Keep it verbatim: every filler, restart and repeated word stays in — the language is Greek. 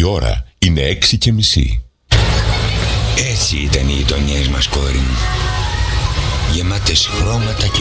ώρα είναι έξι και μισή. Έτσι ήταν οι γειτονιές μας, κόρη μου. Γεμάτες χρώματα και